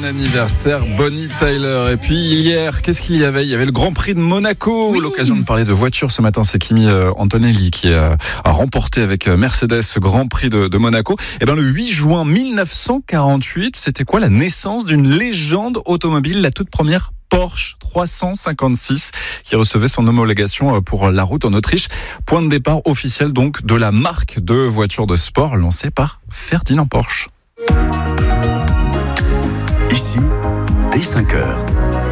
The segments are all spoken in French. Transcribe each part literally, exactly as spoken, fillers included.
anniversaire Bonnie Tyler. Et puis hier, qu'est-ce qu'il y avait ? Il y avait le Grand Prix de Monaco. Oui. L'occasion de parler de voitures ce matin. C'est Kimi Antonelli qui a remporté avec Mercedes ce Grand Prix de, de Monaco. Et bien le huit juin mille neuf cent quarante-huit, c'était quoi la naissance d'une légende automobile, la toute première Porsche trois cent cinquante-six qui recevait son homologation pour la route en Autriche. Point de départ officiel donc de la marque de voitures de sport lancée par Ferdinand Porsche. Ici, dès cinq heures.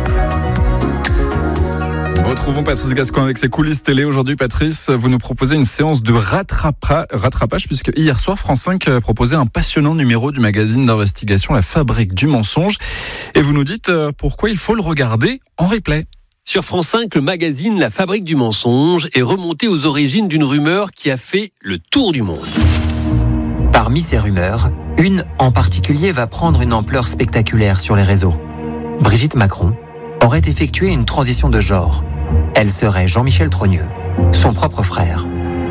Retrouvons Patrice Gascoin avec ses coulisses télé. Aujourd'hui, Patrice, vous nous proposez une séance de rattrapa- rattrapage puisque hier soir, France cinq proposait un passionnant numéro du magazine d'investigation La Fabrique du mensonge. Et vous nous dites pourquoi il faut le regarder en replay. Sur France cinq, le magazine La Fabrique du mensonge est remonté aux origines d'une rumeur qui a fait le tour du monde. Parmi ces rumeurs, une en particulier va prendre une ampleur spectaculaire sur les réseaux. Brigitte Macron aurait effectué une transition de genre. Elle serait Jean-Michel Trogneux, son propre frère.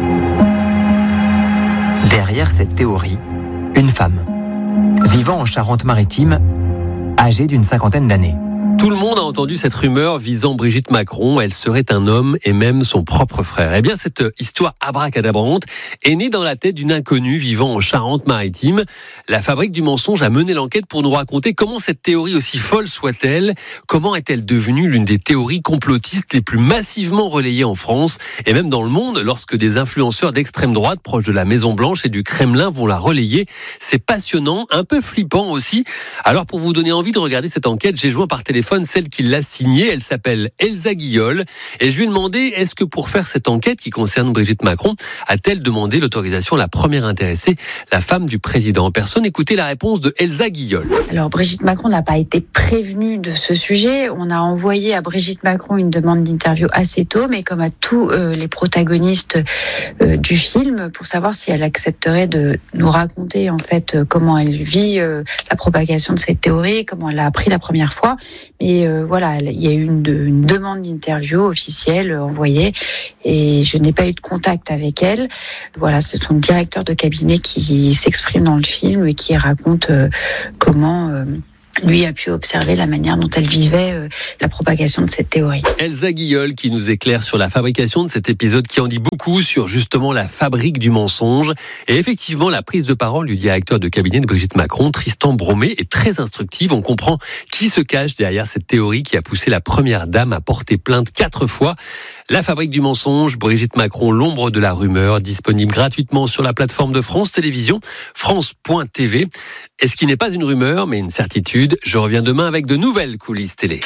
Derrière cette théorie, une femme, vivant en Charente-Maritime, âgée d'une cinquantaine d'années. Tout le monde a entendu cette rumeur visant Brigitte Macron. Elle serait un homme et même son propre frère. Eh bien, cette histoire abracadabrante est née dans la tête d'une inconnue vivant en Charente-Maritime. La Fabrique du mensonge a mené l'enquête pour nous raconter comment cette théorie, aussi folle soit-elle, comment est-elle devenue l'une des théories complotistes les plus massivement relayées en France et même dans le monde lorsque des influenceurs d'extrême droite proches de la Maison-Blanche et du Kremlin vont la relayer. C'est passionnant, un peu flippant aussi. Alors, pour vous donner envie de regarder cette enquête, j'ai joint par téléphone celle qui l'a signée. Elle s'appelle Elsa Guillol et je lui ai demandé est-ce que pour faire cette enquête qui concerne Brigitte Macron, a-t-elle demandé l'autorisation à la première intéressée, la femme du président en personne? Écoutez la réponse de Elsa Guillol. Alors Brigitte Macron n'a pas été prévenue de ce sujet. On a envoyé à Brigitte Macron une demande d'interview assez tôt, mais comme à tous euh, les protagonistes euh, du film, pour savoir si elle accepterait de nous raconter en fait euh, comment elle vit euh, la propagation de cette théorie, comment elle l'a appris la première fois. Et euh, voilà, il y a eu une, une demande d'interview officielle envoyée et je n'ai pas eu de contact avec elle. Voilà, c'est son directeur de cabinet qui s'exprime dans le film et qui raconte euh, comment euh, lui a pu observer la manière dont elle vivait euh, la propagation de cette théorie. Elsa Guillol qui nous éclaire sur la fabrication de cet épisode qui en dit beaucoup sur justement la fabrique du mensonge. Et effectivement, la prise de parole du directeur de cabinet de Brigitte Macron, Tristan Bromé, est très instructive. On comprend qui se cache derrière cette théorie qui a poussé la première dame à porter plainte quatre fois. La Fabrique du mensonge, Brigitte Macron, l'ombre de la rumeur, disponible gratuitement sur la plateforme de France Télévisions, france point t v. Et ce qui n'est pas une rumeur, mais une certitude, je reviens demain avec de nouvelles coulisses télé.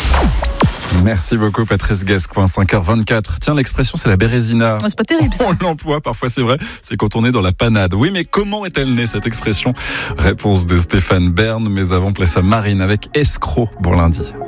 Merci beaucoup Patrice Gascoin, cinq heures vingt-quatre. Tiens, l'expression c'est la bérésina. Oh, c'est pas terrible ça. On l'emploie parfois, c'est vrai, c'est quand on est dans la panade. Oui, mais comment est-elle née cette expression ? Réponse de Stéphane Bern, mais avant place à Marine avec Escroc pour lundi.